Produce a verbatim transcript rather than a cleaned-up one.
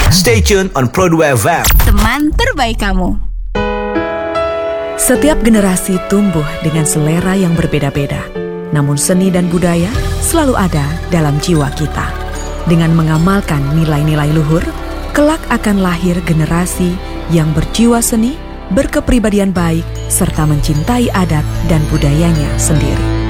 Stay tuned on Pro dua F M. Teman terbaik kamu. Setiap generasi tumbuh dengan selera yang berbeda-beda. Namun seni dan budaya selalu ada dalam jiwa kita. Dengan mengamalkan nilai-nilai luhur, kelak akan lahir generasi yang berjiwa seni, berkepribadian baik, serta mencintai adat dan budayanya sendiri.